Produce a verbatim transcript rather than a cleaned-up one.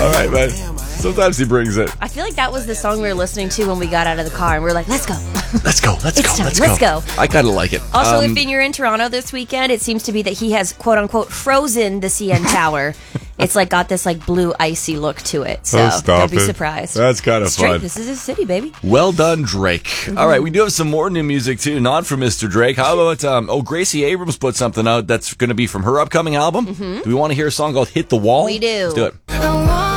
All right, man. Sometimes he brings it. I feel like that was the song we were listening to when we got out of the car, and we were like, let's go. Let's go. Let's It's go. time. Let's, Let's go. go. I kind of like it. Also, Um, if you're in Toronto this weekend, it seems to be that he has, quote unquote, frozen the C N Tower. It's like got this like blue icy look to it. So Oh, stop don't be it. surprised. That's kind of It's Drake. fun. This is his city, baby. Well done, Drake. All right, we do have some more new music, too, not from Mister Drake. How about, um, oh, Gracie Abrams put something out that's going to be from her upcoming album. Do we want to hear a song called Hit the Wall? We do. Let's do it.